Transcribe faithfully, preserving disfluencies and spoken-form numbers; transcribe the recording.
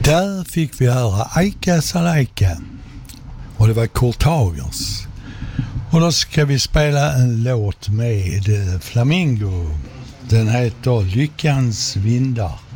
Där fick vi höra Aika Salaika och det var Kurt Hagers. Och då ska vi spela en låt med Flamingo. Den heter Lyckans vindar.